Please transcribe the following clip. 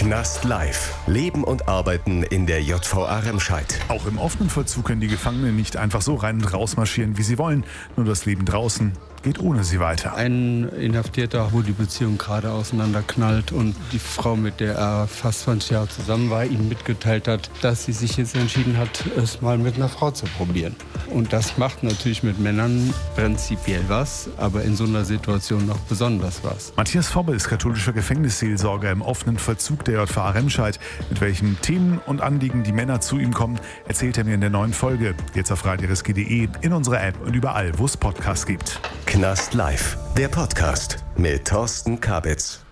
Knast Live. Leben und Arbeiten in der JVA Remscheid. Auch im offenen Vollzug können die Gefangenen nicht einfach so rein und raus marschieren, wie sie wollen. Nur das Leben draußen geht ohne sie weiter. Ein Inhaftierter, wo die Beziehung gerade auseinanderknallt und die Frau, mit der er fast 20 Jahre zusammen war, ihm mitgeteilt hat, dass sie sich jetzt entschieden hat, es mal mit einer Frau zu probieren. Und das macht natürlich mit Männern prinzipiell was, aber in so einer Situation noch besonders was. Matthias Fobbe ist katholischer Gefängnisseelsorger im offenen Vollzug der JVA Remscheid. Mit welchen Themen und Anliegen die Männer zu ihm kommen, erzählt er mir in der neuen Folge. Jetzt auf radiorescue.de, in unserer App und überall, wo es Podcasts gibt. Knast Live, der Podcast mit Thorsten Kabitz.